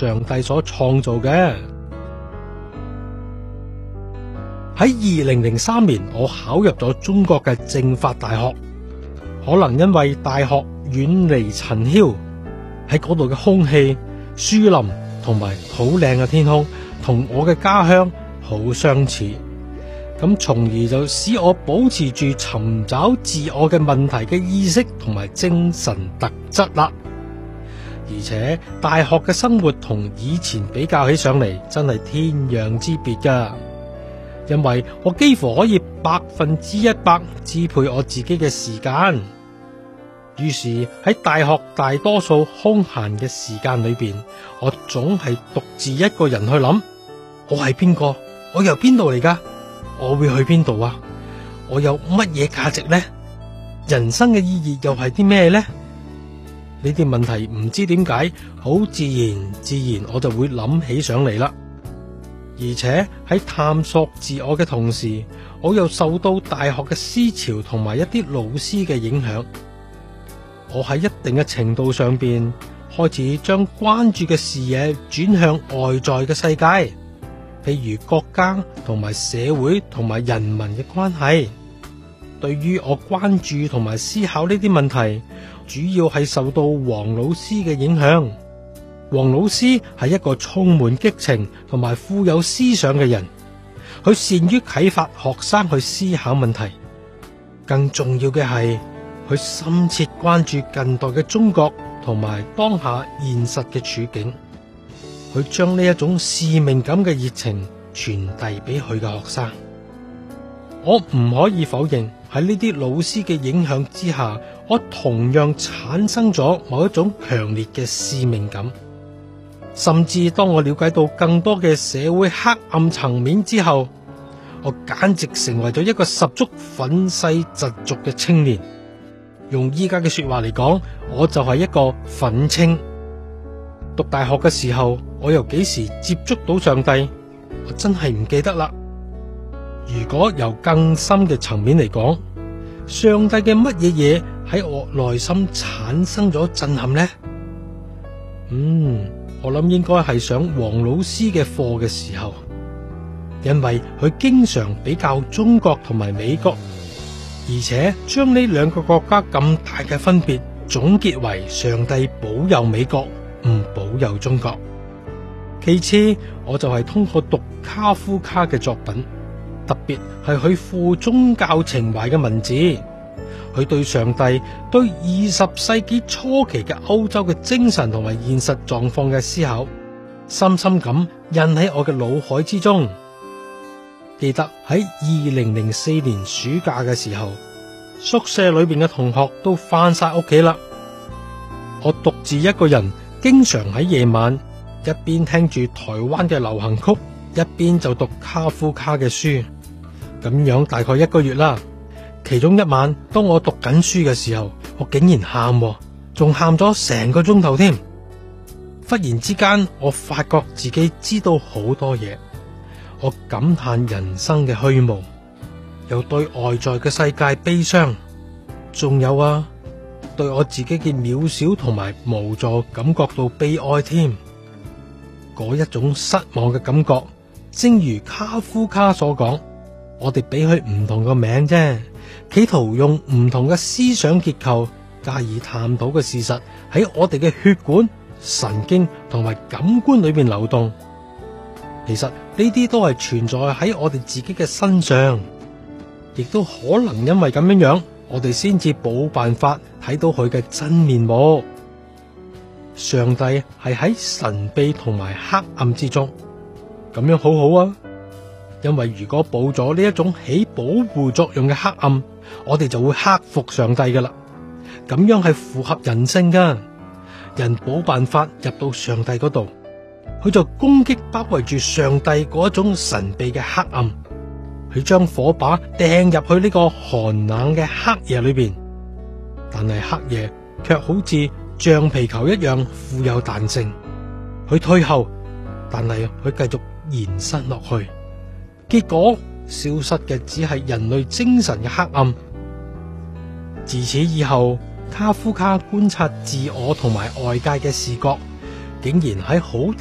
上帝所創造嘅。喺2003年，我考入咗中國嘅政法大學，可能因為大學遠離塵囂，喺嗰度嘅空氣、樹林同埋好靚嘅天空，同我嘅家鄉好相似，咁從而就使我保持住尋找自我嘅問題嘅意識同埋精神特質啦。而且大學嘅生活同以前比較起上嚟，真係天壤之別噶。因為我幾乎可以100%支配我自己嘅時間，於是喺大學大多數空閒嘅時間裏邊，我總係獨自一個人去諗：我係邊個？我由邊度嚟噶？我會去邊度啊？我有乜嘢價值呢？人生嘅意義又係啲咩呢？呢啲問題唔知點解，好自然我就會諗起上嚟啦。而且喺探索自我嘅同時，我又受到大學嘅思潮同埋一啲老師嘅影響。我喺一定嘅程度上邊開始將關注嘅視野轉向外在嘅世界，譬如國家同埋社會同埋人民嘅關係。對於我關注同埋思考呢啲問題，主要係受到黃老師嘅影響。黃老師係一個充滿激情同埋富有思想嘅人，佢善於啟發學生去思考問題。更重要嘅係，佢深切關注近代嘅中國同埋當下現實嘅處境。佢將呢一種使命感嘅熱情傳遞俾佢嘅學生。我唔可以否認，喺呢啲老師嘅影響之下，我同樣產生咗某一種強烈嘅使命感。甚至當我了解到更多嘅社會黑暗層面之後，我簡直成為咗一個十足憤世嫉俗嘅青年。用依家嘅說話嚟講，我就係一個憤青。讀大學嘅時候，我又幾時接觸到上帝，我真係唔記得啦。如果由更深嘅層面嚟講，上帝嘅乜嘢嘢喺我內心產生咗震撼呢？我諗應該係上黃老師嘅課嘅時候，因為佢經常比較中國同埋美國，而且將呢兩個國家咁大嘅分別總結為上帝保佑美國，唔保佑中國。其次，我就係通過讀卡夫卡嘅作品，特別係佢富宗教情懷嘅文字，佢對上帝、對20世紀初期嘅歐洲嘅精神同埋現實狀況嘅思考，深深咁印喺我嘅腦海之中。記得喺2004年暑假嘅時候，宿舍裏邊嘅同學都返晒屋企啦，我獨自一個人，經常喺夜晚一邊聽住台灣嘅流行曲，一邊就讀卡夫卡嘅書，咁樣大概1個月啦。其中一晚，當我讀緊書嘅時候，我竟然喊，仲喊咗成個鐘頭添。忽然之間，我發覺自己知道好多嘢，我感嘆人生嘅虛無，又對外在嘅世界悲傷，仲有對我自己嘅渺小同埋無助感覺到悲哀添。嗰一種失望嘅感覺，正如卡夫卡所講，我哋俾佢唔同個名啫，企圖用唔同嘅思想結構加以探討嘅事實喺我哋嘅血管、神經同埋感官裏邊流動。其實呢啲都係存在喺我哋自己嘅身上，亦都可能因為咁樣，我哋先至冇辦法睇到佢嘅真面目。上帝係喺神秘同埋黑暗之中，咁樣好好啊。因為如果冇咗呢一種起保護作用嘅黑暗，我哋就會克服上帝噶啦。咁樣係符合人性噶，人冇辦法入到上帝嗰度，佢就攻擊包圍住上帝嗰一種神秘嘅黑暗，佢將火把掟入去呢個寒冷嘅黑夜裏邊。但係黑夜卻好似橡皮球一樣富有彈性，佢退後，但係佢繼續延伸落去。結果消失嘅只係人類精神嘅黑暗。自此以後，卡夫卡觀察自我同埋外界嘅視覺，竟然喺好